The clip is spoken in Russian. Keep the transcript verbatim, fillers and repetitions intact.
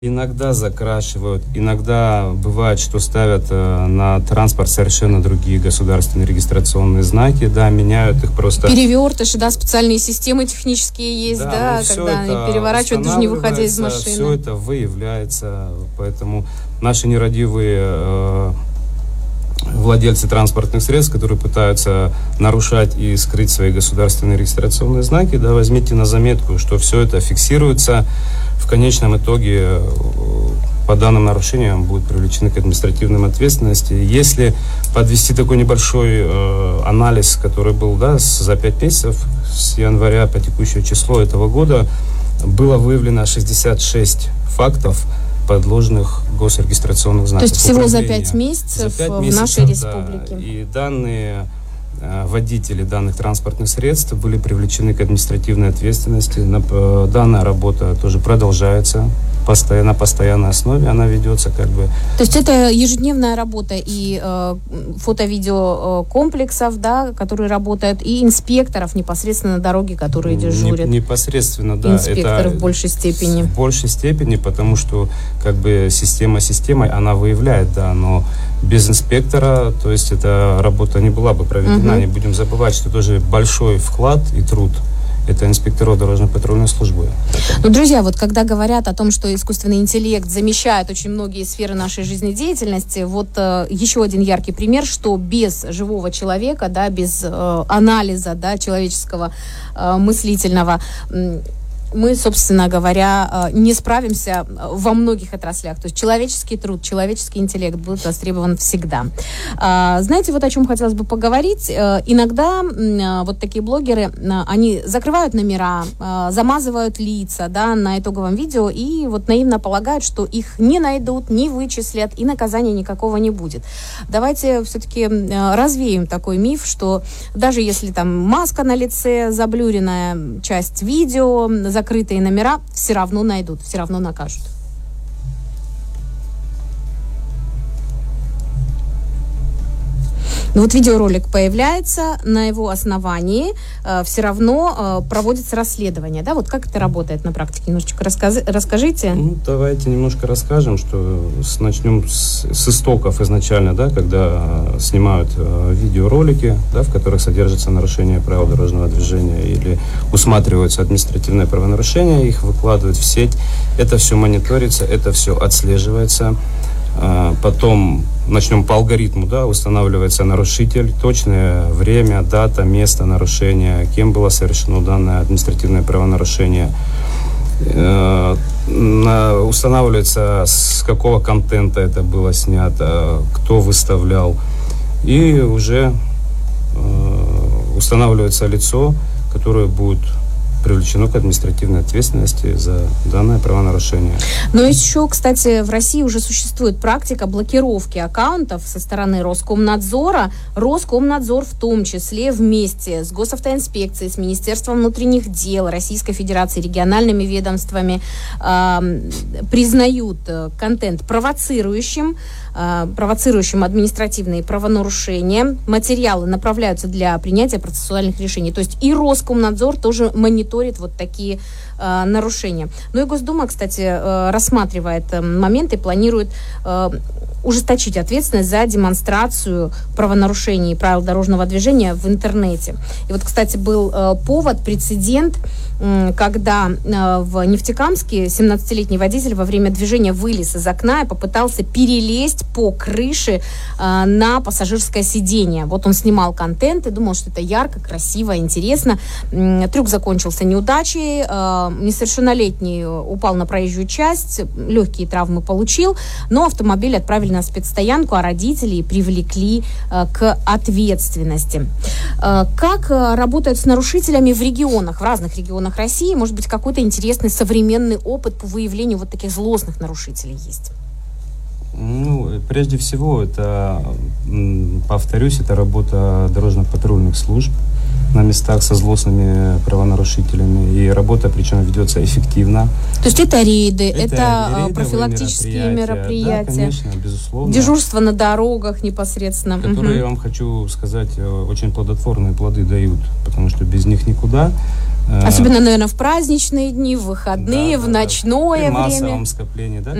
Иногда закрашивают, иногда бывает, что ставят э, на транспорт совершенно другие государственные регистрационные знаки, да, меняют их просто. Перевертыши, да, специальные системы технические есть, да, да ну, когда они переворачивают, даже не выходя из машины. Все это выявляется, поэтому наши нерадивые э, владельцы транспортных средств, которые пытаются нарушать и скрыть свои государственные регистрационные знаки, да, возьмите на заметку, что все это фиксируется. В конечном итоге по данным нарушениям будут привлечены к административной ответственности. Если подвести такой небольшой э, анализ, который был, да, с, за пять месяцев, с января по текущее число этого года, было выявлено шестьдесят шесть фактов подложных госрегистрационных знаков. То есть всего за пять месяцев, за пять месяцев в нашей республике. Да, и данные водители данных транспортных средств были привлечены к административной ответственности. Данная работа тоже продолжается на постоянной основе, она ведется как бы. То есть это ежедневная работа и э, фото-видео комплексов, да, которые работают, и инспекторов непосредственно на дороге, которые дежурят. Не, непосредственно, да. Инспекторы это в большей степени. В большей степени, потому что как бы система системой, она выявляет, да, но без инспектора, то есть эта работа не была бы проведена. Uh-huh. Не будем забывать, что тоже большой вклад и труд это инспекторов дорожно-патрульной службы. Ну, друзья, вот когда говорят о том, что искусственный интеллект замещает очень многие сферы нашей жизнедеятельности, вот э, еще один яркий пример, что без живого человека, да, без э, анализа, да, человеческого э, мыслительного, э, мы, собственно говоря, не справимся во многих отраслях. То есть человеческий труд, человеческий интеллект будет востребован всегда. Знаете, вот о чем хотелось бы поговорить. Иногда вот такие блогеры, они закрывают номера, замазывают лица, да, на итоговом видео и вот наивно полагают, что их не найдут, не вычислят и наказания никакого не будет. Давайте все-таки развеем такой миф, что даже если там маска на лице, заблюренная часть видео, закрытые номера, все равно найдут, все равно накажут. Но вот видеоролик появляется, на его основании э, все равно э, проводится расследование. Да? Вот как это работает на практике? Немножечко рассказ... расскажите. Ну, давайте немножко расскажем, что с, начнем с, с истоков изначально, да, когда снимают э, видеоролики, да, в которых содержится нарушение правил дорожного движения или усматриваются административные правонарушения, их выкладывают в сеть. Это все мониторится, это все отслеживается. Потом начнем по алгоритму, да, устанавливается нарушитель, точное время, дата, место нарушения, кем было совершено данное административное правонарушение. Устанавливается, с какого контента это было снято, кто выставлял. И уже устанавливается лицо, которое будет привлечено к административной ответственности за данное правонарушение. Но еще, кстати, в России уже существует практика блокировки аккаунтов со стороны Роскомнадзора. Роскомнадзор в том числе вместе с Госавтоинспекцией, с Министерством внутренних дел Российской Федерации, региональными ведомствами э, признают контент провоцирующим, э, провоцирующим административные правонарушения. Материалы направляются для принятия процессуальных решений. То есть и Роскомнадзор тоже мониторит вот такие э, нарушения. Ну и Госдума, кстати, э, рассматривает э, момент и планирует э, ужесточить ответственность за демонстрацию правонарушений правил дорожного движения в интернете. И вот, кстати, был э, повод, прецедент, э, когда э, в Нефтекамске семнадцатилетний водитель во время движения вылез из окна и попытался перелезть по крыше э, на пассажирское сиденье. Вот он снимал контент и думал, что это ярко, красиво, интересно. Э, трюк закончился неудачей. Э, несовершеннолетний упал на проезжую часть, легкие травмы получил, но автомобиль отправили на спецстоянку, а родителей привлекли э, к ответственности. Э, как э, работают с нарушителями в регионах, в разных регионах России? Может быть, какой-то интересный современный опыт по выявлению вот таких злостных нарушителей есть? Ну, прежде всего, это, повторюсь, это работа дорожно-патрульных служб на местах со злостными правонарушителями. И работа, причем, ведется эффективно. То есть это рейды, это, это профилактические мероприятия, мероприятия. Да, конечно, безусловно. Дежурство на дорогах непосредственно. Которые, угу. я вам хочу сказать, очень плодотворные плоды дают, потому что без них никуда. Особенно, наверное, в праздничные дни, в выходные, да, в да, ночное да. При время. массовом скоплении, да.